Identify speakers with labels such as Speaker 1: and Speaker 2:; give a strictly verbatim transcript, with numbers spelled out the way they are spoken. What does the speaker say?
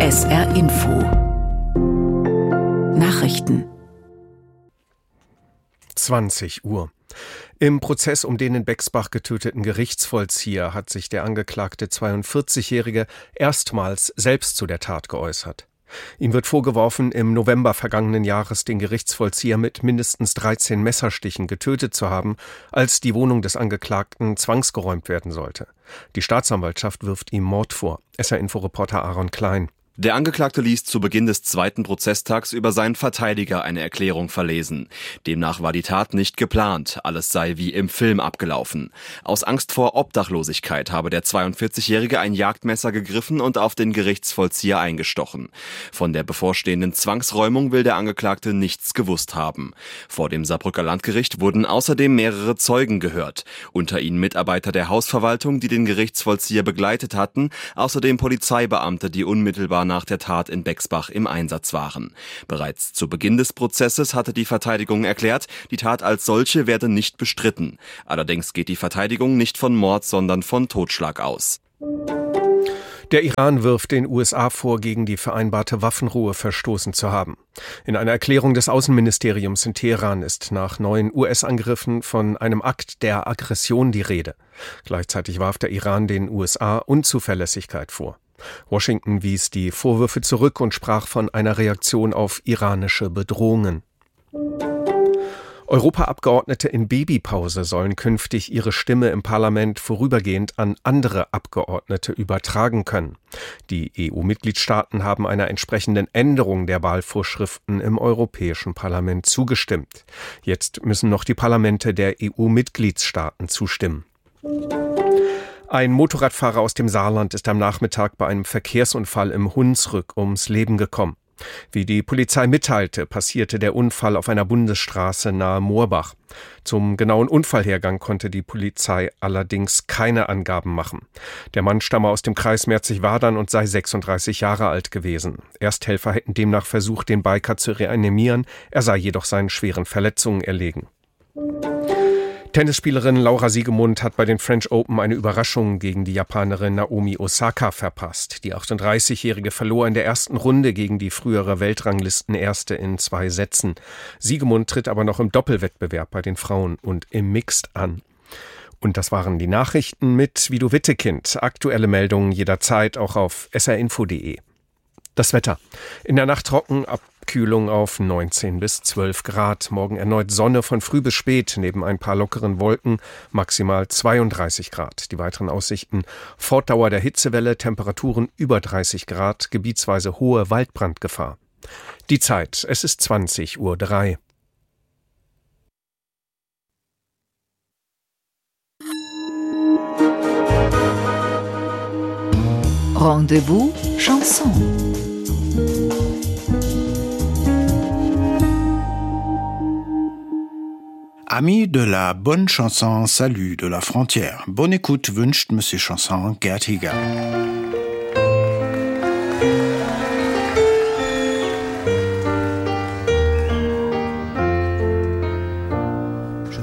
Speaker 1: S R Info Nachrichten
Speaker 2: zwanzig Uhr. Im Prozess um den in Bexbach getöteten Gerichtsvollzieher hat sich der angeklagte zweiundvierzigjährige erstmals selbst zu der Tat geäußert. Ihm wird vorgeworfen, im November vergangenen Jahres den Gerichtsvollzieher mit mindestens dreizehn Messerstichen getötet zu haben, als die Wohnung des Angeklagten zwangsgeräumt werden sollte. Die Staatsanwaltschaft wirft ihm Mord vor. S R-Info-Reporter Aaron Klein.
Speaker 3: Der Angeklagte ließ zu Beginn des zweiten Prozesstags über seinen Verteidiger eine Erklärung verlesen. Demnach war die Tat nicht geplant, alles sei wie im Film abgelaufen. Aus Angst vor Obdachlosigkeit habe der zweiundvierzigjährige ein Jagdmesser gegriffen und auf den Gerichtsvollzieher eingestochen. Von der bevorstehenden Zwangsräumung will der Angeklagte nichts gewusst haben. Vor dem Saarbrücker Landgericht wurden außerdem mehrere Zeugen gehört. Unter ihnen Mitarbeiter der Hausverwaltung, die den Gerichtsvollzieher begleitet hatten, außerdem Polizeibeamte, die unmittelbar nach der Tat in Bexbach im Einsatz waren. Bereits zu Beginn des Prozesses hatte die Verteidigung erklärt, die Tat als solche werde nicht bestritten. Allerdings geht die Verteidigung nicht von Mord, sondern von Totschlag aus.
Speaker 2: Der Iran wirft den U S A vor, gegen die vereinbarte Waffenruhe verstoßen zu haben. In einer Erklärung des Außenministeriums in Teheran ist nach neuen U S-Angriffen von einem Akt der Aggression die Rede. Gleichzeitig warf der Iran den U S A Unzuverlässigkeit vor. Washington wies die Vorwürfe zurück und sprach von einer Reaktion auf iranische Bedrohungen. Europaabgeordnete in Babypause sollen künftig ihre Stimme im Parlament vorübergehend an andere Abgeordnete übertragen können. Die E U-Mitgliedstaaten haben einer entsprechenden Änderung der Wahlvorschriften im Europäischen Parlament zugestimmt. Jetzt müssen noch die Parlamente der E U-Mitgliedstaaten zustimmen. Ein Motorradfahrer aus dem Saarland ist am Nachmittag bei einem Verkehrsunfall im Hunsrück ums Leben gekommen. Wie die Polizei mitteilte, passierte der Unfall auf einer Bundesstraße nahe Moorbach. Zum genauen Unfallhergang konnte die Polizei allerdings keine Angaben machen. Der Mann stamme aus dem Kreis Merzig-Wadern und sei sechsunddreißig Jahre alt gewesen. Ersthelfer hätten demnach versucht, den Biker zu reanimieren, er sei jedoch seinen schweren Verletzungen erlegen. Tennisspielerin Laura Siegemund hat bei den French Open eine Überraschung gegen die Japanerin Naomi Osaka verpasst. Die achtunddreißigjährige verlor in der ersten Runde gegen die frühere Weltranglistenerste in zwei Sätzen. Siegemund tritt aber noch im Doppelwettbewerb bei den Frauen und im Mixed an. Und das waren die Nachrichten mit Vido Wittekind. Aktuelle Meldungen jederzeit auch auf s r info punkt d e. Das Wetter. In der Nacht trocken, Abkühlung auf neunzehn bis zwölf Grad. Morgen erneut Sonne von früh bis spät, neben ein paar lockeren Wolken, maximal zweiunddreißig Grad. Die weiteren Aussichten: Fortdauer der Hitzewelle, Temperaturen über dreißig Grad, gebietsweise hohe Waldbrandgefahr. Die Zeit, es ist zwanzig Uhr drei.
Speaker 1: Rendez-vous Chanson.
Speaker 4: Amis de la bonne chanson, salut de la frontière. Bonne écoute wünscht Monsieur Chanson Gerd Hieger.